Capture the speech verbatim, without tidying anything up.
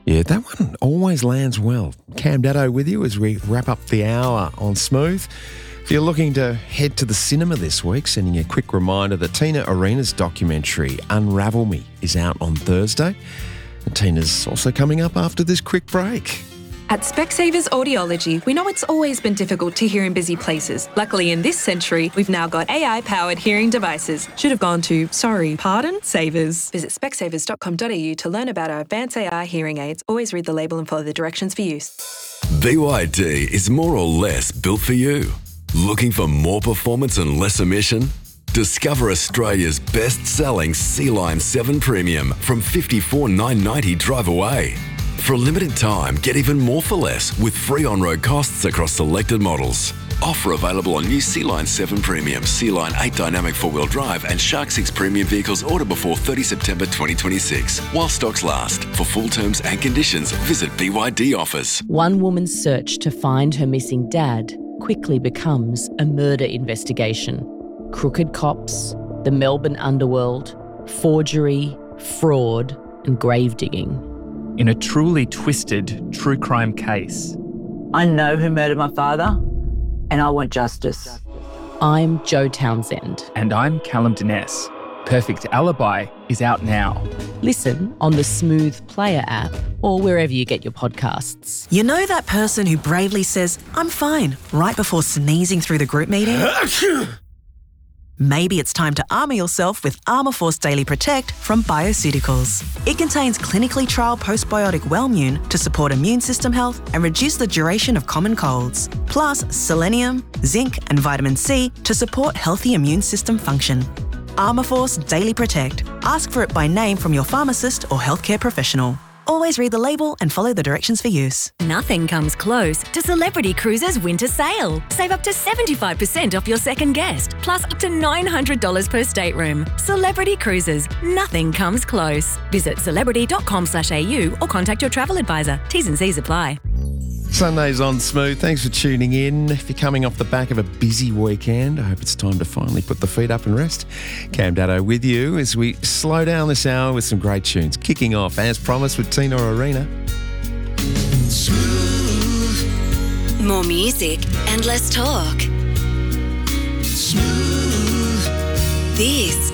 Yeah, that one always lands well. Cam Datto with you as we wrap up the hour on Smooth. If you're looking to head to the cinema this week, sending you a quick reminder that Tina Arena's documentary Unravel Me is out on Thursday. And Tina's also coming up after this quick break. At Specsavers Audiology, we know it's always been difficult to hear in busy places. Luckily, in this century, we've now got A I-powered hearing devices. Should have gone to, sorry, pardon, Savers. Visit specsavers dot com dot a u to learn about our advanced A I hearing aids. Always read the label and follow the directions for use. B Y D is more or less built for you. Looking for more performance and less emission? Discover Australia's best-selling C-Line seven Premium from fifty-four thousand nine hundred ninety dollars drive away. For a limited time, get even more for less with free on-road costs across selected models. Offer available on new C-Line seven Premium, C-Line eight Dynamic four-wheel drive and Shark six Premium vehicles order before thirtieth September twenty twenty-six. While stocks last. For full terms and conditions, visit B Y D Offers. One woman's search to find her missing dad quickly becomes a murder investigation. Crooked cops, the Melbourne underworld, forgery, fraud and grave digging. In a truly twisted true crime case. I know who murdered my father, and I want justice. I'm Jo Townsend. And I'm Callum Dines. Perfect Alibi is out now. Listen on the Smooth Player app or wherever you get your podcasts. You know that person who bravely says, "I'm fine," right before sneezing through the group meeting? Maybe it's time to armour yourself with Armourforce Daily Protect from Bioceuticals. It contains clinically trialled postbiotic Wellmune to support immune system health and reduce the duration of common colds. Plus selenium, zinc and vitamin C to support healthy immune system function. Armourforce Daily Protect. Ask for it by name from your pharmacist or healthcare professional. Always read the label and follow the directions for use. Nothing comes close to Celebrity Cruises' winter sale. Save up to seventy-five percent off your second guest, plus up to nine hundred dollars per stateroom. Celebrity Cruises. Nothing comes close. Visit celebrity dot com slash a u or contact your travel advisor. T's and C's apply. Sundays on Smooth. Thanks for tuning in. If you're coming off the back of a busy weekend, I hope it's time to finally put the feet up and rest. Cam Datto with you as we slow down this hour with some great tunes. Kicking off, as promised, with Tina Arena. Smooth. More music and less talk. Smooth. This